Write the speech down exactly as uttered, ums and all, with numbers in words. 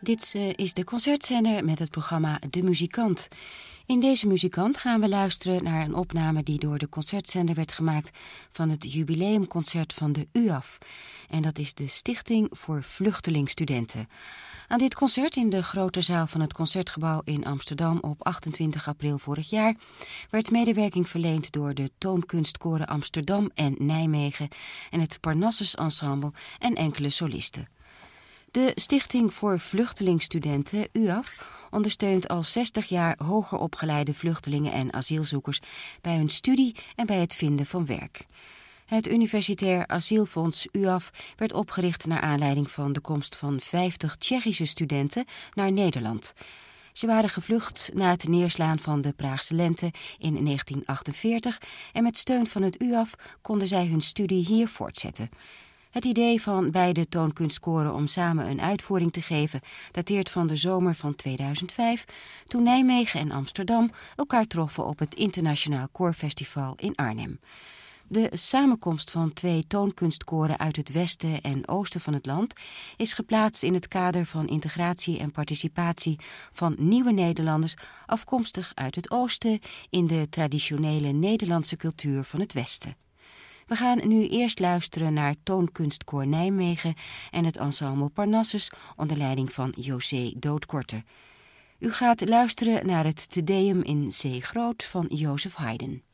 Dit uh, is de concertzender met het programma De Muzikant. In deze Muzikant gaan we luisteren naar een opname die door de concertzender werd gemaakt van het jubileumconcert van de U A F. En dat is de Stichting voor Vluchtelingstudenten. Aan dit concert in de grote zaal van het Concertgebouw in Amsterdam op achtentwintig april vorig jaar werd medewerking verleend door de Toonkunstkoren Amsterdam en Nijmegen en het Parnassus Ensemble en enkele solisten. De Stichting voor Vluchtelingstudenten, U A F, ondersteunt al zestig jaar hoger opgeleide vluchtelingen en asielzoekers bij hun studie en bij het vinden van werk. Het Universitair Asielfonds U A F werd opgericht naar aanleiding van de komst van vijftig Tsjechische studenten naar Nederland. Ze waren gevlucht na het neerslaan van de Praagse lente in negentien achtenveertig en met steun van het U A F konden zij hun studie hier voortzetten. Het idee van beide toonkunstkoren om samen een uitvoering te geven dateert van de zomer van tweeduizend vijf, toen Nijmegen en Amsterdam elkaar troffen op het Internationaal Koorfestival in Arnhem. De samenkomst van twee toonkunstkoren uit het westen en oosten van het land is geplaatst in het kader van integratie en participatie van nieuwe Nederlanders afkomstig uit het oosten in de traditionele Nederlandse cultuur van het westen. We gaan nu eerst luisteren naar Toonkunstkoor Nijmegen en het ensemble Parnassus onder leiding van José Doodkorte. U gaat luisteren naar het Te Deum in C groot van Joseph Haydn.